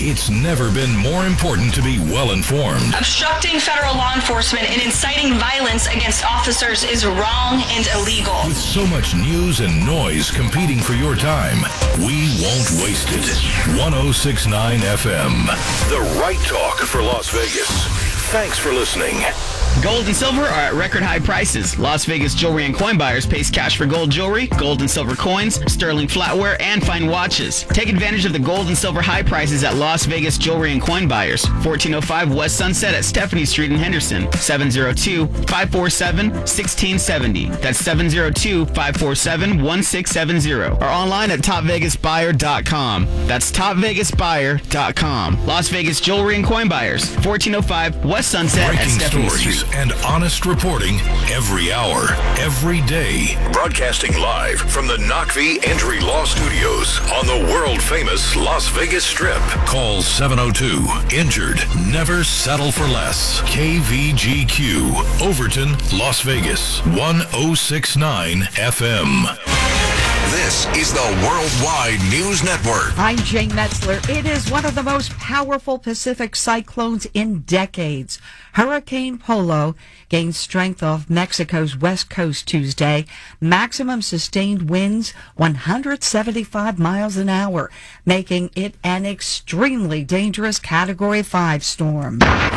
It's never been more important to be well-informed. Obstructing federal law enforcement and inciting violence against officers is wrong and illegal. With so much news and noise competing for your time, we won't waste it. 106.9 FM. The right talk for Las Vegas. Thanks for listening. Gold and silver are at record high prices. Las Vegas Jewelry and Coin Buyers pays cash for gold jewelry, gold and silver coins, sterling flatware, and fine watches. Take advantage of the gold and silver high prices at Las Vegas Jewelry and Coin Buyers. 1405 West Sunset at Stephanie Street in Henderson. 702-547-1670. That's 702-547-1670. Or online at topvegasbuyer.com. That's topvegasbuyer.com. Las Vegas Jewelry and Coin Buyers. 1405 West Sunset Breaking at Stephanie stories Street. and honest reporting every hour, every day. Broadcasting live from the Knockvee Entry Law Studios on the world-famous Las Vegas Strip. Call 702-INJURED. Never settle for less. KVGQ, Overton, Las Vegas, 106.9 FM. This is the Worldwide News Network. I'm Jane Metzler. It is one of the most powerful Pacific cyclones in decades. Hurricane Polo gained strength off Mexico's west coast Tuesday. Maximum sustained winds 175 miles an hour, making it an extremely dangerous Category 5 storm.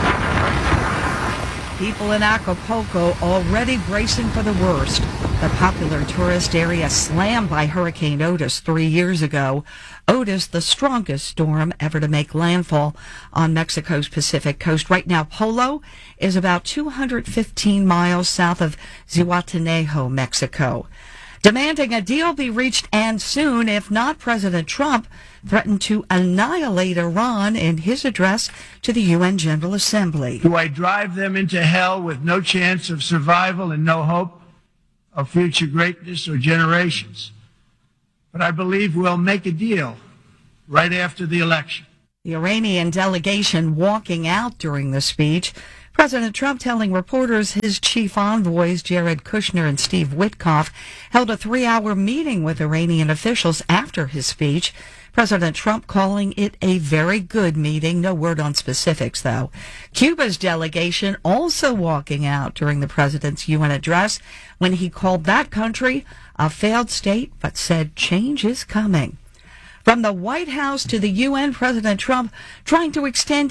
People in Acapulco already bracing for the worst. The popular tourist area slammed by Hurricane Otis 3 years ago. Otis, the strongest storm ever to make landfall on Mexico's Pacific coast. Right now, Polo is about 215 miles south of Zihuatanejo, Mexico. Demanding a deal be reached and soon. If not, President Trump threatened to annihilate Iran in his address to the UN General Assembly. Do I drive them into hell with no chance of survival and no hope of future greatness or generations? But I believe we'll make a deal right after the election. The Iranian delegation walking out during the speech. President Trump telling reporters his chief envoys, Jared Kushner and Steve Witkoff, held a 3-hour meeting with Iranian officials after his speech. President Trump calling it a very good meeting. No word on specifics, though. Cuba's delegation also walking out during the president's UN address when he called that country a failed state, but said change is coming. From the White House to the UN, President Trump trying to extend